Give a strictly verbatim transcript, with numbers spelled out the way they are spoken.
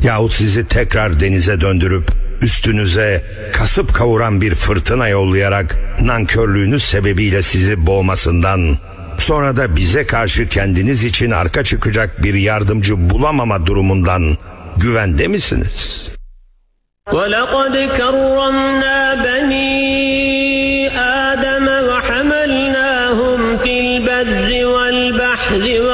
Yahut sizi tekrar denize döndürüp üstünüze kasıp kavuran bir fırtına yollayarak nankörlüğünüz sebebiyle sizi boğmasından, sonra da bize karşı kendiniz için arka çıkacak bir yardımcı bulamama durumundan güvende misiniz? وَلَقَدْ كَرَّمْنَا